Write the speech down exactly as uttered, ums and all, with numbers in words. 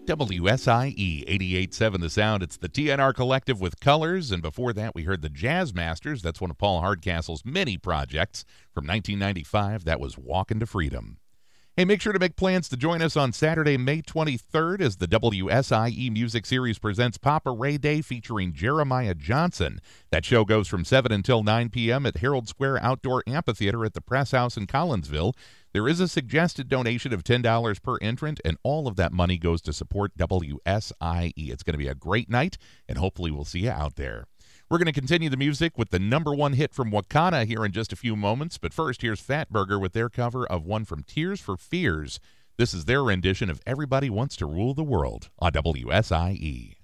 W S I E eighty-eight point seven The Sound. It's the T N R Collective with Colors, and before that we heard the Jazz Masters. That's one of Paul Hardcastle's many projects from nineteen ninety-five. That was Walkin' to Freedom. Hey, make sure to make plans to join us on Saturday, May twenty-third, as the W S I E Music Series presents Papa Ray Day featuring Jeremiah Johnson. That show goes from seven until nine p.m. at Herald Square Outdoor Amphitheater at the Press House in Collinsville. There is a suggested donation of ten dollars per entrant, and all of that money goes to support W S I E. It's going to be a great night, and hopefully we'll see you out there. We're going to continue the music with the number one hit from Wakana here in just a few moments, but first, here's Fatburger with their cover of one from Tears for Fears. This is their rendition of Everybody Wants to Rule the World on W S I E.